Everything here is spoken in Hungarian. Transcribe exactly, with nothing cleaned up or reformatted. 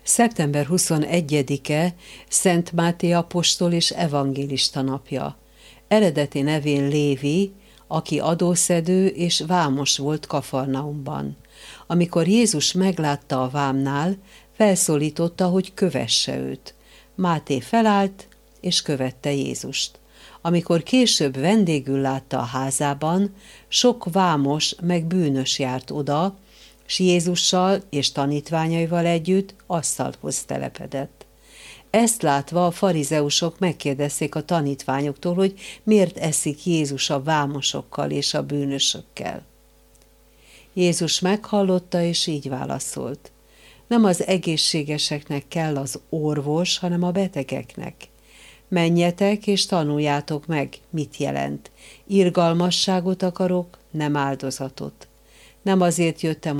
szeptember huszonegyedike Szent Máté apostol és evangélista napja. Eredeti nevén Lévi, aki adószedő és vámos volt Kafarnaumban. Amikor Jézus meglátta a vámnál, felszólította, hogy kövesse őt. Máté felállt és követte Jézust. Amikor később vendégül látta a házában, sok vámos meg bűnös járt oda, s Jézussal és tanítványaival együtt asztalhoz telepedett. Ezt látva a farizeusok megkérdezték a tanítványoktól, hogy miért eszik Jézus a vámosokkal és a bűnösökkel. Jézus meghallotta, és így válaszolt: nem az egészségeseknek kell az orvos, hanem a betegeknek. Menjetek és tanuljátok meg, mit jelent. Irgalmasságot akarok, nem áldozatot. Nem azért jöttem,